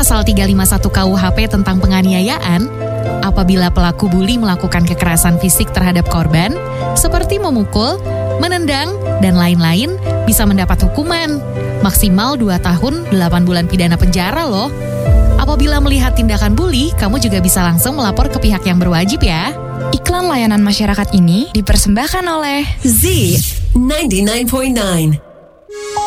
pasal 351 KUHP tentang penganiayaan, apabila pelaku bully melakukan kekerasan fisik terhadap korban, seperti memukul, menendang, dan lain-lain, bisa mendapat hukuman maksimal 2 tahun 8 bulan pidana penjara loh. Apabila melihat tindakan bully, kamu juga bisa langsung melapor ke pihak yang berwajib ya. Iklan layanan masyarakat ini dipersembahkan oleh Z 99.9.